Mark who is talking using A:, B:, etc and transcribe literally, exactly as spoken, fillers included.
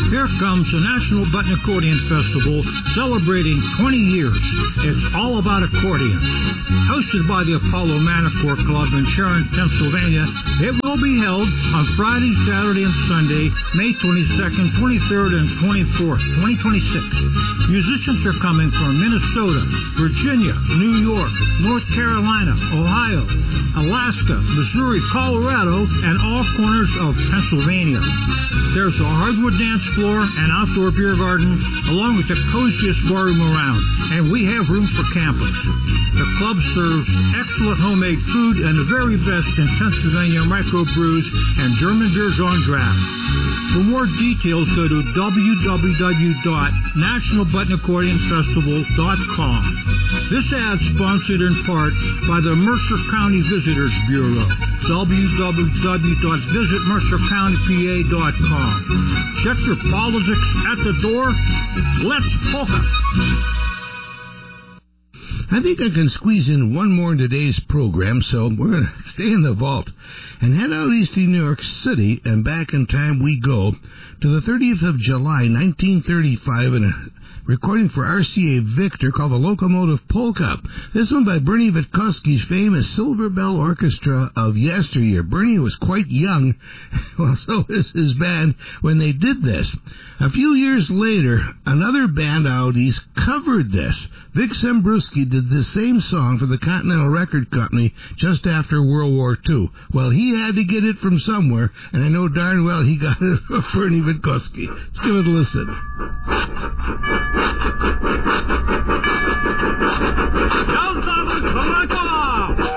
A: Here comes the National Button Accordion Festival, celebrating twenty years. It's all about accordions. Hosted by the Apollo Manicore Club in Sharon, Pennsylvania, it will be held on Friday, Saturday, and Sunday, May twenty-second, twenty-third, and twenty-fourth, twenty twenty-six. Musicians are coming from Minnesota, Virginia, New York, North Carolina, Ohio, Alaska, Missouri, Colorado, and all corners of Pennsylvania. There's a hardwood dance floor and outdoor beer garden, along with the coziest barroom around, and we have room for campers. The club serves excellent homemade food and the very best in Pennsylvania microbrews and German beers on draft. For more details, go to w w w dot national button accordion festival dot com. This ad sponsored in part by the Mercer County Visitors Bureau. w w w dot visit mercer county p a dot com. Check your politics at the door. Let's polka.
B: I think I can squeeze in one more in today's program, so we're going to stay in the vault and head out east to New York City, and back in time we go to the thirtieth of July, nineteen thirty-five, in a recording for R C A Victor called the Locomotive Polka. This one by Bernie Witkowski's famous Silver Bell Orchestra of yesteryear. Bernie was quite young, well, so is his band when they did this. A few years later, another band out east covered this. Vic Sembruski did the same song for the Continental Record Company just after World War Two. Well, he had to get it from somewhere, and I know darn well he got it from Bernie Witkowski. Let's give it a listen.
A: Down, Simon, come on, come on!